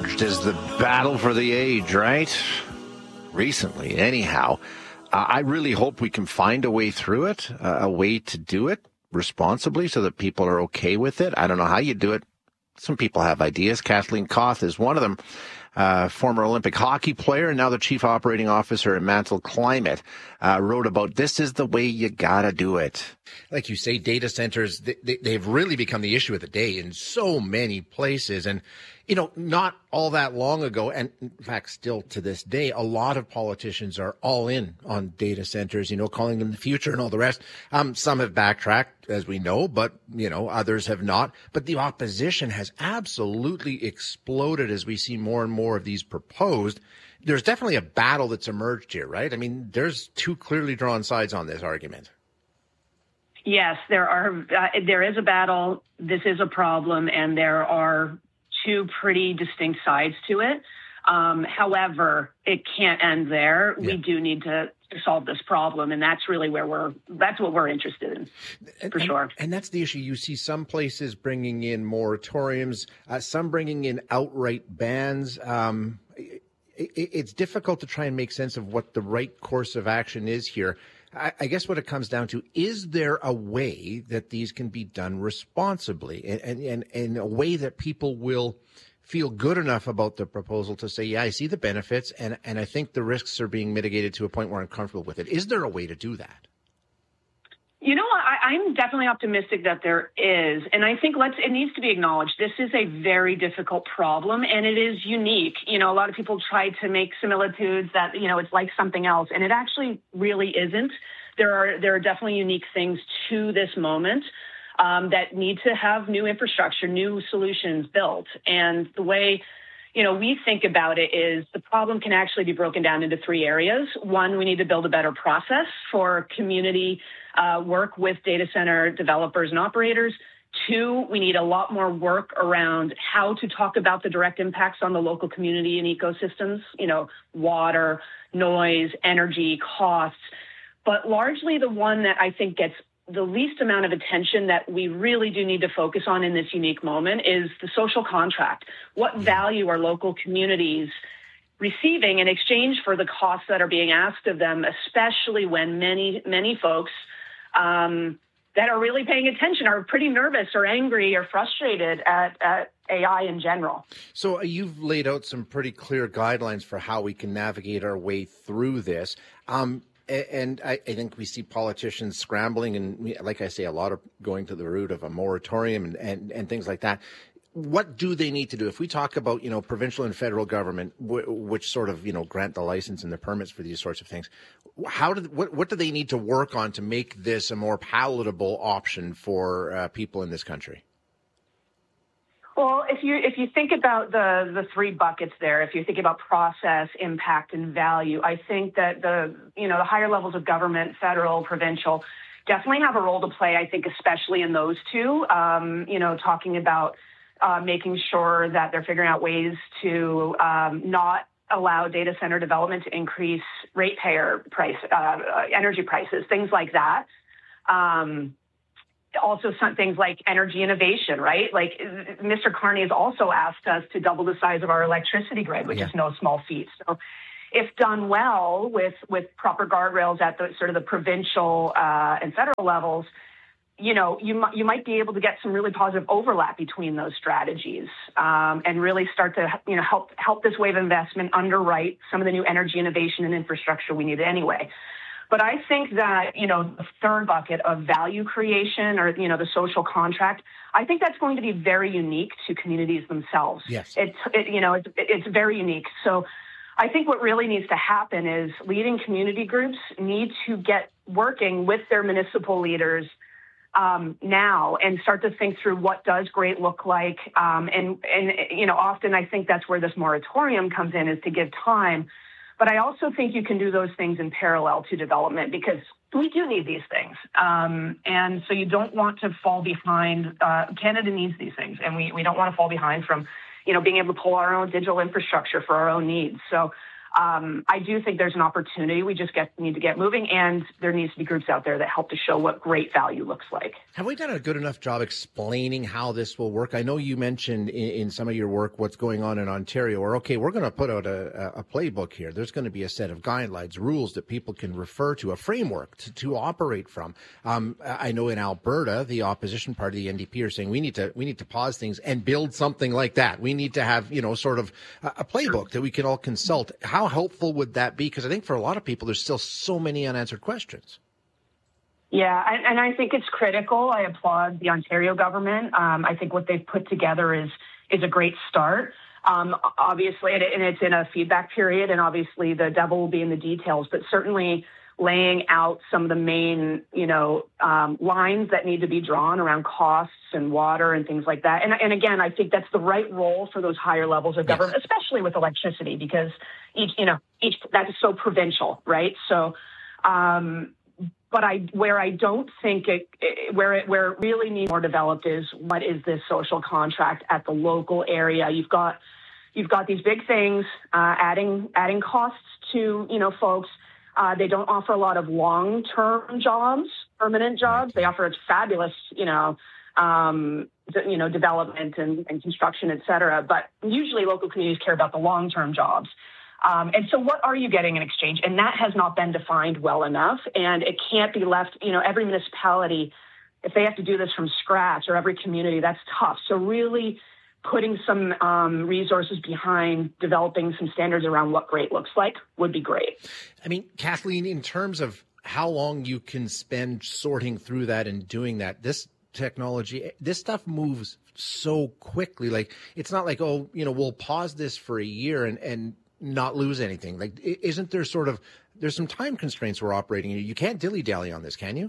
emerged as the battle for the age, right? Recently, anyhow. I really hope we can find a way through it, a way to do it responsibly so that people are okay with it. I don't know how you do it. Some people have ideas. Kathleen Koth is one of them. Former Olympic hockey player and now the chief operating officer at Mantle Climate, wrote about this is the way you gotta do it. Like you say, data centers, they've really become the issue of the day in so many places. And, you know, not all that long ago, and in fact, still to this day, a lot of politicians are all in on data centers, you know, calling them the future and all the rest. Some have backtracked, as we know, but, you know, others have not. But the opposition has absolutely exploded as we see more and more of these proposed. There's definitely a battle that's emerged here, right? I mean, there's two clearly drawn sides on this argument. Yes, there are. There is a battle. This is a problem, and there are two pretty distinct sides to it. However, it can't end there. Yeah. We do need to solve this problem, and that's really that's what we're interested in, for sure. And that's the issue. You see some places bringing in moratoriums, some bringing in outright bans. It's difficult to try and make sense of what the right course of action is here. I guess what it comes down to, is there a way that these can be done responsibly and in a way that people will feel good enough about the proposal to say, yeah, I see the benefits and I think the risks are being mitigated to a point where I'm comfortable with it. Is there a way to do that? You know, I'm definitely optimistic that there is. And I think it needs to be acknowledged. This is a very difficult problem and it is unique. You know, a lot of people try to make similitudes that, you know, it's like something else. And it actually really isn't. There are definitely unique things to this moment that need to have new infrastructure, new solutions built. And the way, you know, we think about it is the problem can actually be broken down into three areas. One, we need to build a better process for community work with data center developers and operators. Two, we need a lot more work around how to talk about the direct impacts on the local community and ecosystems, you know, water, noise, energy, costs. But largely the one that I think gets the least amount of attention that we really do need to focus on in this unique moment is the social contract. What value are local communities receiving in exchange for the costs that are being asked of them, especially when many folks that are really paying attention are pretty nervous or angry or frustrated at AI in general. So you've laid out some pretty clear guidelines for how we can navigate our way through this. And I think we see politicians scrambling and, like I say, a lot of going to the route of a moratorium and things like that. What do they need to do? If we talk about, you know, provincial and federal government, which sort of, you know, grant the license and the permits for these sorts of things, what do they need to work on to make this a more palatable option for people in this country? Well, if you think about the three buckets there, if you think about process, impact, and value, I think that the higher levels of government, federal, provincial, definitely have a role to play. I think especially in those two, talking about making sure that they're figuring out ways to not allow data center development to increase ratepayer price, energy prices, things like that. Also, some things like energy innovation, right? Like Mr. Carney has also asked us to double the size of our electricity grid, which is no small feat. So if done well with proper guardrails at the sort of the provincial and federal levels, you know, you might be able to get some really positive overlap between those strategies and really start to, you know, help this wave of investment underwrite some of the new energy innovation and infrastructure we need anyway. But I think that, you know, the third bucket of value creation or, you know, the social contract, I think that's going to be very unique to communities themselves. Yes. It's very unique. So I think what really needs to happen is leading community groups need to get working with their municipal leaders now and start to think through what does great look like. And often I think that's where this moratorium comes in, is to give time. But I also think you can do those things in parallel to development because we do need these things. And so you don't want to fall behind. Canada needs these things, and we don't want to fall behind from, you know, being able to pull our own digital infrastructure for our own needs. So I do think there's an opportunity. We just need to get moving, and there needs to be groups out there that help to show what great value looks like. Have we done a good enough job explaining how this will work? I know you mentioned in some of your work what's going on in Ontario, where, okay, we're going to put out a playbook here. There's going to be a set of guidelines, rules that people can refer to, a framework to operate from. I know in Alberta, the opposition party, the NDP, are saying we need to pause things and build something like that. We need to have, sort of a playbook that we can all consult. How helpful would that be? Because I think for a lot of people, there's still so many unanswered questions. Yeah, and I think it's critical. I applaud the Ontario government. I think what they've put together is a great start. Obviously, and it's in a feedback period, and obviously the devil will be in the details, but certainly laying out some of the main, lines that need to be drawn around costs and water and things like that. And again, I think that's the right role for those higher levels of government, especially with electricity, because each that is so provincial, right? So, but where I don't think where it really needs more developed is what is this social contract at the local area. You've got these big things, adding costs to, folks. They don't offer a lot of long-term jobs, permanent jobs. They offer fabulous, development and construction, et cetera. But usually local communities care about the long-term jobs. And so what are you getting in exchange? And that has not been defined well enough. And it can't be left, every municipality, if they have to do this from scratch, or every community, that's tough. So really putting some resources behind developing some standards around what great looks like would be great. I mean, Kathleen, in terms of how long you can spend sorting through that and doing that, this technology, this stuff moves so quickly. Like, it's not like, we'll pause this for a year and not lose anything. Like, isn't there there's some time constraints we're operating in? You can't dilly-dally on this, can you?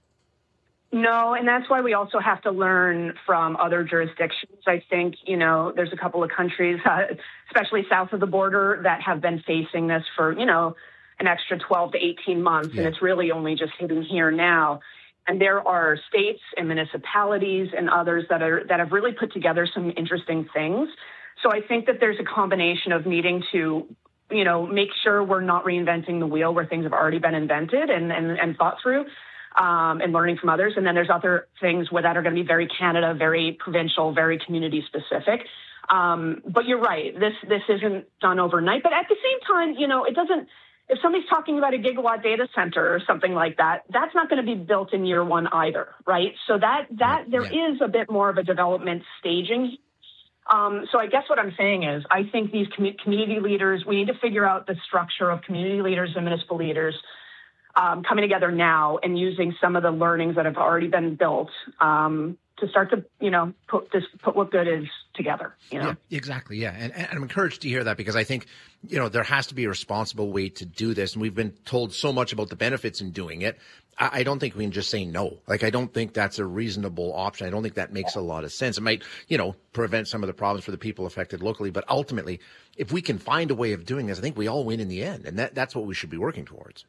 No, and that's why we also have to learn from other jurisdictions. I think, there's a couple of countries, especially south of the border, that have been facing this for, an extra 12 to 18 months, and it's really only just hitting here now. And there are states and municipalities and others that have really put together some interesting things. So I think that there's a combination of needing to, make sure we're not reinventing the wheel where things have already been invented and thought through. And learning from others. And then there's other things that are going to be very Canada, very provincial, very community specific. But you're right. This isn't done overnight. But at the same time, it doesn't, if somebody's talking about a gigawatt data center or something like that, that's not going to be built in year one either, right? So there is a bit more of a development staging. So I guess what I'm saying is I think these community leaders, we need to figure out the structure of community leaders and municipal leaders coming together now and using some of the learnings that have already been built to start to, put what good is together. Yeah, exactly. Yeah. And I'm encouraged to hear that, because I think, there has to be a responsible way to do this. And we've been told so much about the benefits in doing it. I don't think we can just say no. Like, I don't think that's a reasonable option. I don't think that makes a lot of sense. It might, prevent some of the problems for the people affected locally. But ultimately, if we can find a way of doing this, I think we all win in the end. And that's what we should be working towards.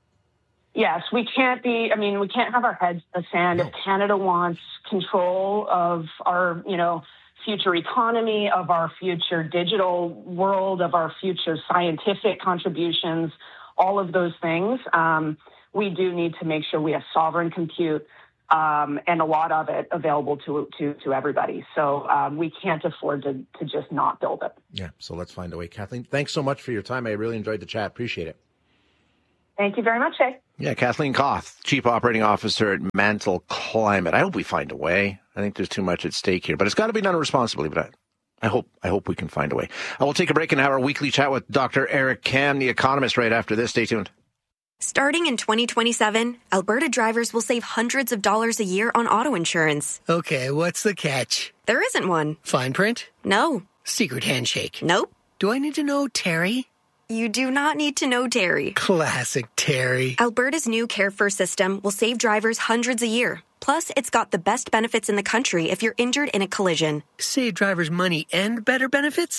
Yes, we can't have our heads in the sand. No. If Canada wants control of our, future economy, of our future digital world, of our future scientific contributions, all of those things, we do need to make sure we have sovereign compute and a lot of it available to everybody. So we can't afford to just not build it. Yeah, so let's find a way. Kathleen, thanks so much for your time. I really enjoyed the chat. Appreciate it. Thank you very much, Shay. Yeah, Kathleen Koth, Chief Operating Officer at Mantle Climate. I hope we find a way. I think there's too much at stake here, but it's got to be done responsibly. But I hope we can find a way. I will take a break and have our weekly chat with Dr. Eric Kam, the economist, right after this. Stay tuned. Starting in 2027, Alberta drivers will save hundreds of dollars a year on auto insurance. Okay, what's the catch? There isn't one. Fine print? No. Secret handshake? Nope. Do I need to know Terry? You do not need to know Terry. Classic Terry. Alberta's new Care First system will save drivers hundreds a year. Plus, it's got the best benefits in the country if you're injured in a collision. Save drivers money and better benefits?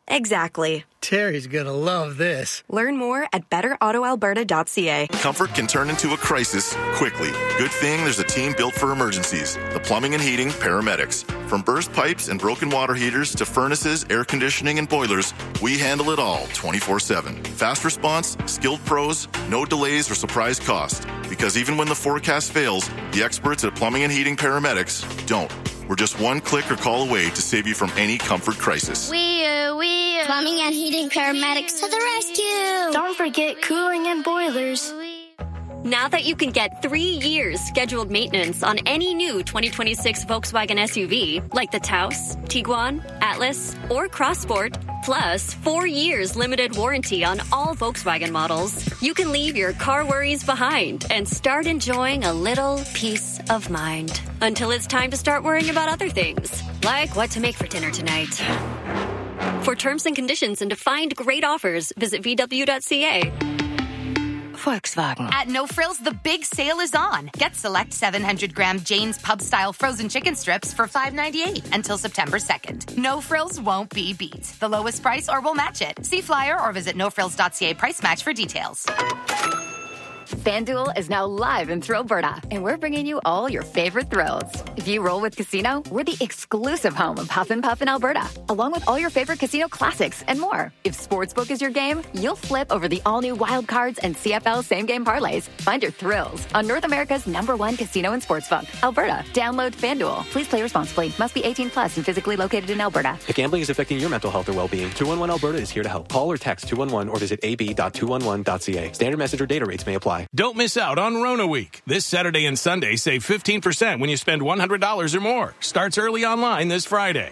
Exactly. Terry's gonna love this. Learn more at betterautoalberta.ca. Comfort can turn into a crisis quickly. Good thing there's a team built for emergencies. The Plumbing and Heating Paramedics. From burst pipes and broken water heaters to furnaces, air conditioning, and boilers, we handle it all 24/7. Fast response, skilled pros, no delays or surprise cost. Because even when the forecast fails, the experts at Plumbing and Heating Paramedics don't. We're just one click or call away to save you from any comfort crisis. Plumbing and Heating Paramedics to the rescue. Don't forget cooling and boilers. Now that you can get 3 years scheduled maintenance on any new 2026 Volkswagen SUV, like the Taos, Tiguan, Atlas, or Crossport, plus 4 years limited warranty on all Volkswagen models, you can leave your car worries behind and start enjoying a little peace of mind. Until it's time to start worrying about other things, like what to make for dinner tonight. For terms and conditions and to find great offers, visit VW.ca. Volkswagen. At No Frills, the big sale is on. Get select 700-gram Jane's Pub-style frozen chicken strips for $5.98 until September 2nd. No Frills won't be beat. The lowest price or we'll match it. See flyer or visit nofrills.ca price match for details. FanDuel is now live in Thrillberta, and we're bringing you all your favorite thrills. If you roll with Casino, we're the exclusive home of Huff and Puff in Alberta, along with all your favorite casino classics and more. If Sportsbook is your game, you'll flip over the all-new Wild Cards and CFL same-game parlays. Find your thrills on North America's #1 casino and sportsbook, Alberta. Download FanDuel. Please play responsibly. Must be 18 plus and physically located in Alberta. If gambling is affecting your mental health or well-being, 211 Alberta is here to help. Call or text 211 or visit ab.211.ca. Standard message or data rates may apply. Don't miss out on Rona Week. This Saturday and Sunday, save 15% when you spend $100 or more. Starts early online this Friday.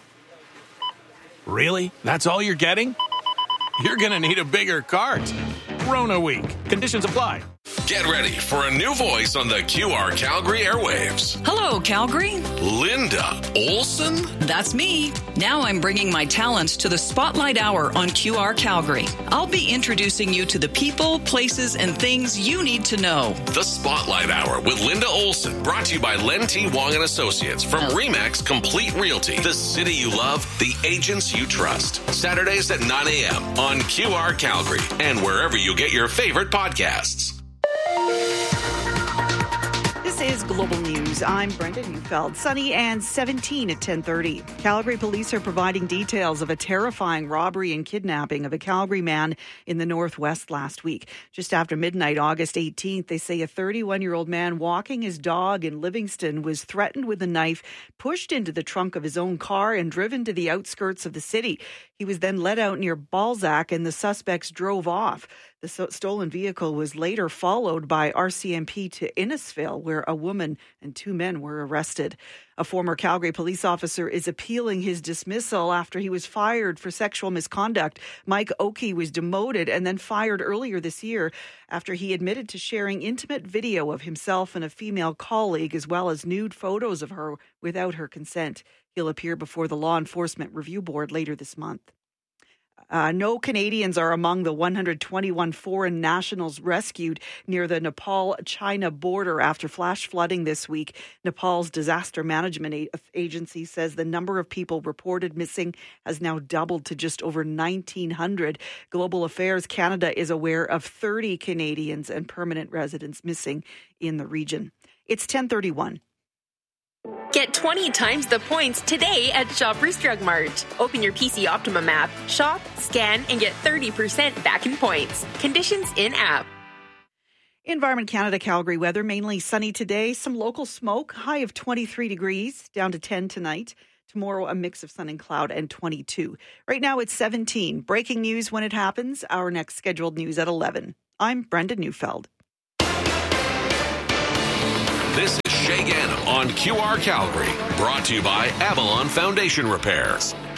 Really? That's all you're getting? You're going to need a bigger cart. Rona Week. Conditions apply. Get ready for a new voice on the QR Calgary airwaves. Hello, Calgary. Linda Olson? That's me. Now I'm bringing my talents to the Spotlight Hour on QR Calgary. I'll be introducing you to the people, places, and things you need to know. The Spotlight Hour with Linda Olson, brought to you by Len T. Wong and Associates from Remax Complete Realty. The city you love, the agents you trust. Saturdays at 9 a.m. on QR Calgary and wherever you get your favorite podcasts. This is Global News. I'm Brenda Neufeld. Sunny and 17 at 10:30. Calgary police are providing details of a terrifying robbery and kidnapping of a Calgary man in the Northwest last week. Just after midnight, August 18th, they say a 31-year-old man walking his dog in Livingston was threatened with a knife, pushed into the trunk of his own car, and driven to the outskirts of the city. He was then let out near Balzac, and the suspects drove off. The stolen vehicle was later followed by RCMP to Innisfil, where a woman and 2 men were arrested. A former Calgary police officer is appealing his dismissal after he was fired for sexual misconduct. Mike Oakey was demoted and then fired earlier this year after he admitted to sharing intimate video of himself and a female colleague, as well as nude photos of her without her consent. He'll appear before the Law Enforcement Review Board later this month. No Canadians are among the 121 foreign nationals rescued near the Nepal-China border after flash flooding this week. Nepal's disaster management agency says the number of people reported missing has now doubled to just over 1,900. Global Affairs Canada is aware of 30 Canadians and permanent residents missing in the region. It's 10:31. Get 20 times the points today at Shoppers Drug Mart. Open your PC Optimum app, shop, scan, and get 30% back in points. Conditions in-app. Environment Canada Calgary weather, mainly sunny today. Some local smoke, high of 23 degrees, down to 10 tonight. Tomorrow, a mix of sun and cloud and 22. Right now, it's 17. Breaking news when it happens. Our next scheduled news at 11. I'm Brenda Neufeld. This is Shay Gannon on QR Calgary, brought to you by Avalon Foundation Repairs.